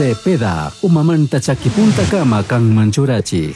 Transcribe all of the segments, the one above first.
Cepeda, umamanta chakipunta kama kang manchurachi.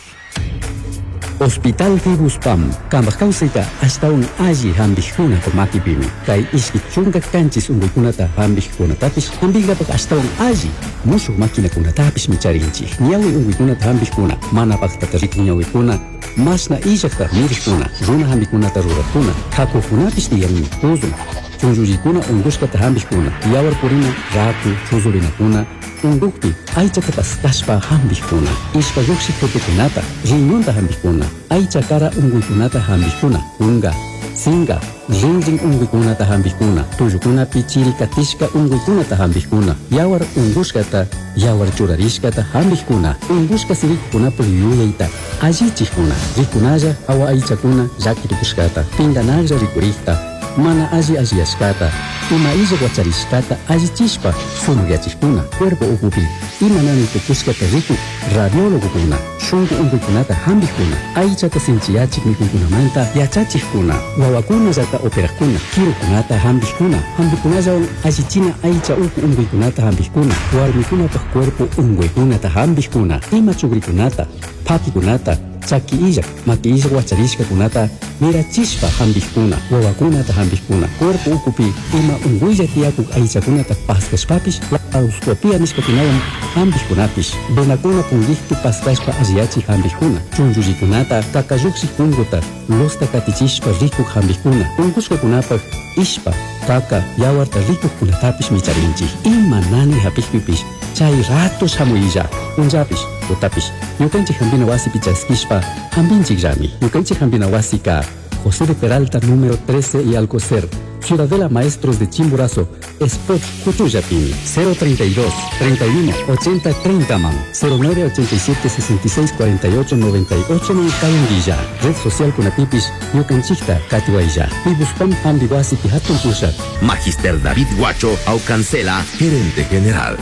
Hospital Fibuspam, kambak kausita hasta un alli hambijuna por makipimi. Kay iskit chunga kanchis unguikunata hambijuna tapis, hambigapak hasta un alli. Musu makina kuna tapis micharinchi. Niawi unguikunata hambijuna, manapak tatariku niawikuna. Masna ijakta mirijuna, runa hambikunata rurakuna. Hakukunapis diyan kuzun. Chunjurikuna unguskata hambijuna. Yawar purina, raku, chuzurinakuna. Undukti, aichata paskashpa hambijuna. Ishpa yuksi kutukunata, riñonta hambijuna. Aichakara unguikunata hambijuna. Unga, singa, rinrin unguikunata hambijuna. Tuyukuna pichiri katishka unguikunata hambijuna. Yawar unguskata, yawar churarishkata hambijuna. Unguska sirikuna puliyuyaita. Allichikuna, rikunaya awa aichakuna yakirikushkata. Pinganaya rikurikta. Mana ashiashkata, ima illa guacharishkata allichishpa sumuyachikuna, cuerpo ukupi, ima nani tukushkata riku, radiologokuna, shungu unguikunata hambijuna, aichata sinchiyachik mikunkunamanta yachachikuna, wawakuna yata operakuna, kirukunata hambijuna, hambikunalla allichina aicha uku unguikunata hambijuna, warmikunata cuerpo unguikunata hambijuna, ima chugrikunata, pakikunata, chaki illak, maki illak guacharishka kunata, mirachispa hambijuna, wawakunata hambijuna, cuerpo ukupi, ima unguilla tiakuk aichakunata paskashpapish, laparoscopia nishkakunawan hambijkunapis, venakuna pungihtu paskashpa asiachi hambijuna, chunjullikunata, kakayuksi kunguta, losta katichishpa rikuk hambijuna, ungushkakunapak, ishpa, kaka, yawarta rikuk kunatapish micharinchi, ima nani hapijpipish, chay ratos hamuyilla, unjapish, utapish, yukanchik hambina wasi pichaskishpa, hambinchik llami, yukanchik hambina wasi ka, José de Peralta número 13 y Alcocer, Ciudadela Maestros de Chimborazo, Spot Cuchuyapini, 032 31 80 30 man, 0987 66 48 98 man Calendilla, Red Social Kunatipis, Yucanchicta, Catihuayya, Pibuspam Ambiguasi Pihatun Pushat. Magister David Guacho Aucancela, gerente general.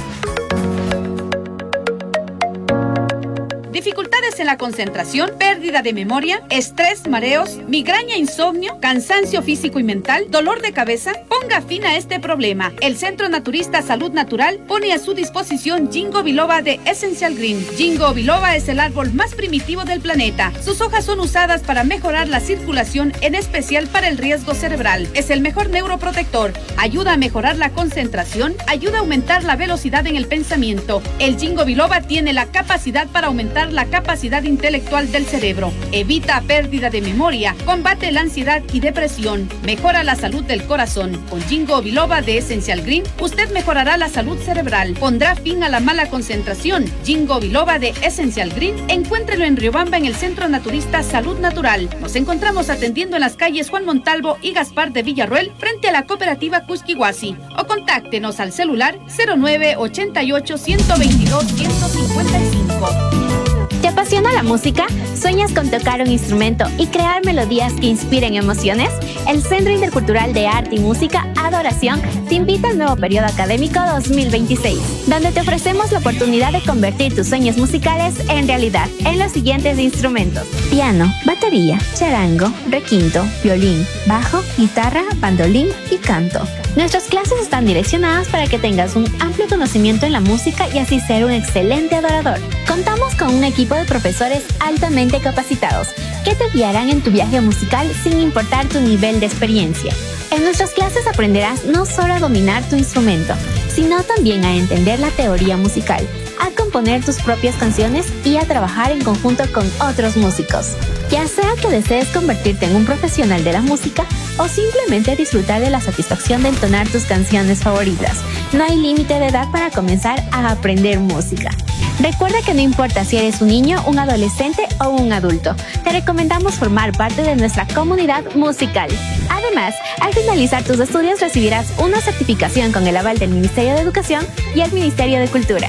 Dificultades en la concentración, pérdida de memoria, estrés, mareos, migraña, insomnio, cansancio físico y mental, dolor de cabeza. Ponga fin a este problema. El Centro Naturista Salud Natural pone a su disposición Ginkgo biloba de Essential Green. Ginkgo biloba es el árbol más primitivo del planeta. Sus hojas son usadas para mejorar la circulación, en especial para el riesgo cerebral. Es el mejor neuroprotector. Ayuda a mejorar la concentración, ayuda a aumentar la velocidad en el pensamiento. El Ginkgo biloba tiene la capacidad para aumentar la capacidad intelectual del cerebro, evita pérdida de memoria, combate la ansiedad y depresión, mejora la salud del corazón. Con Ginkgo biloba de Essential Green, usted mejorará la salud cerebral, pondrá fin a la mala concentración. Ginkgo biloba de Essential Green, encuéntrelo en Riobamba en el Centro Naturista Salud Natural. Nos encontramos atendiendo en las calles Juan Montalvo y Gaspar de Villarroel, frente a la cooperativa Cusquihuasi, o contáctenos al celular 0988 122 155. ¿Te apasiona la música? ¿Sueñas con tocar un instrumento y crear melodías que inspiren emociones? El Centro Intercultural de Arte y Música Adoración te invita al nuevo periodo académico 2026, donde te ofrecemos la oportunidad de convertir tus sueños musicales en realidad en los siguientes instrumentos: piano, batería, charango, requinto, violín, bajo, guitarra, bandolín y canto. Nuestras clases están direccionadas para que tengas un amplio conocimiento en la música y así ser un excelente adorador. Contamos con un equipo de profesores altamente capacitados que te guiarán en tu viaje musical sin importar tu nivel de experiencia. En nuestras clases aprenderás no solo a dominar tu instrumento, sino también a entender la teoría musical, a componer tus propias canciones y a trabajar en conjunto con otros músicos. Ya sea que desees convertirte en un profesional de la música o simplemente disfrutar de la satisfacción de entonar tus canciones favoritas, no hay límite de edad para comenzar a aprender música. Recuerda que no importa si eres un niño, un adolescente o un adulto, te recomendamos formar parte de nuestra comunidad musical. Además, al finalizar tus estudios recibirás una certificación con el aval del Ministerio de Educación y el Ministerio de Cultura.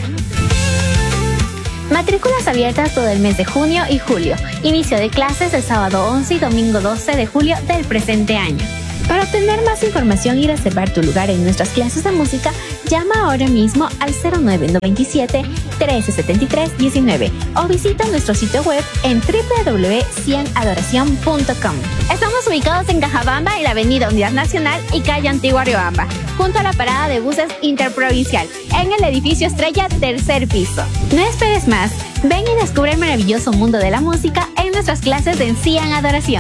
Matrículas abiertas todo el mes de junio y julio. Inicio de clases el sábado 11 y domingo 12 de julio del presente año. Para obtener más información y reservar tu lugar en nuestras clases de música, llama ahora mismo al 0997 1373 19 o visita nuestro sitio web en www.cienadoracion.com. Estamos Estamos ubicados en Cajabamba, en la avenida Unidad Nacional y calle Antigua Riobamba, junto a la parada de buses interprovincial, en el edificio Estrella, tercer piso. No esperes más, ven y descubre el maravilloso mundo de la música en nuestras clases de Encian Adoración.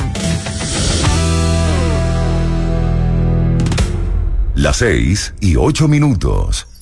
Las 6:08.